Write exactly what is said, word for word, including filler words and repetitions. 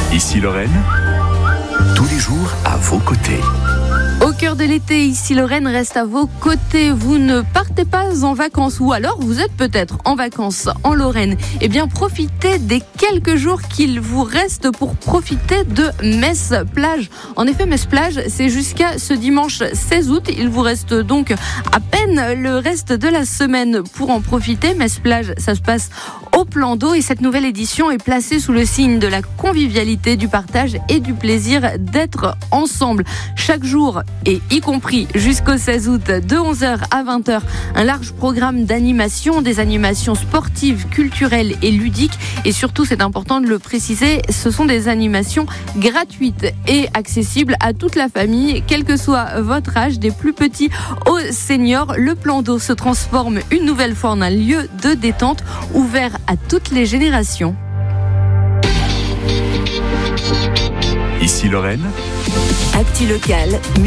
Ici Lorraine, tous les jours à vos côtés. Au cœur de l'été, ici Lorraine reste à vos côtés. Vous ne partez pas en vacances, ou alors vous êtes peut-être en vacances en Lorraine. Eh bien, profitez des quelques jours qu'il vous reste pour profiter de Metz Plage. En effet, Metz Plage, c'est jusqu'à ce dimanche seize août. Il vous reste donc à peine le reste de la semaine pour en profiter. Metz Plage, ça se passe au plan d'eau, et cette nouvelle édition est placée sous le signe de la convivialité, du partage et du plaisir d'être ensemble. Chaque jour, et y compris jusqu'au seize août, de onze heures à vingt heures, un large programme d'animation, des animations sportives, culturelles et ludiques. Et surtout, c'est important de le préciser, ce sont des animations gratuites et accessibles à toute la famille, quel que soit votre âge, des plus petits aux seniors. Le plan d'eau se transforme une nouvelle fois en un lieu de détente ouvert à toutes les générations. Ici Lorraine, Actu locale.